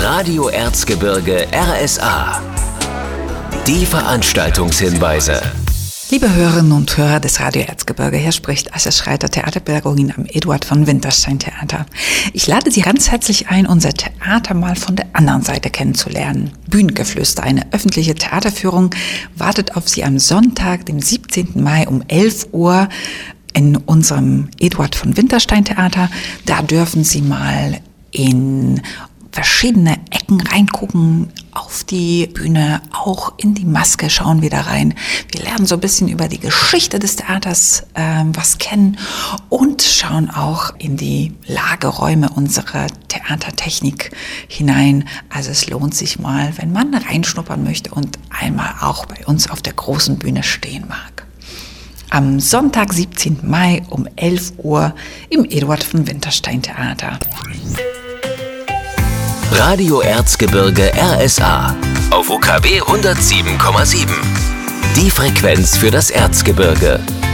Radio Erzgebirge RSA. Die Veranstaltungshinweise. Liebe Hörerinnen und Hörer des Radio Erzgebirge, hier spricht Ascha Schreiter, Theaterpädagogin am Eduard von Winterstein Theater. Ich lade Sie ganz herzlich ein, unser Theater mal von der anderen Seite kennenzulernen. Bühnengeflüster, eine öffentliche Theaterführung, wartet auf Sie am Sonntag, dem 17. Mai um 11 Uhr in unserem Eduard von Winterstein Theater. Da dürfen Sie mal in verschiedene Ecken reingucken, auf die Bühne, auch in die Maske schauen wir da rein. Wir lernen so ein bisschen über die Geschichte des Theaters was kennen und schauen auch in die Lageräume unserer Theatertechnik hinein. Also es lohnt sich mal, wenn man reinschnuppern möchte und einmal auch bei uns auf der großen Bühne stehen mag. Am Sonntag, 17. Mai um 11 Uhr im Eduard von Winterstein Theater. Radio Erzgebirge RSA auf UKW 107,7. Die Frequenz für das Erzgebirge.